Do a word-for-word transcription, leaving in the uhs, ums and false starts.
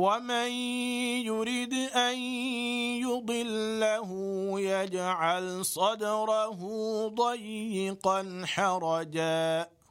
ومن يرد أن يضله يجعل صدره ضيقا حرجا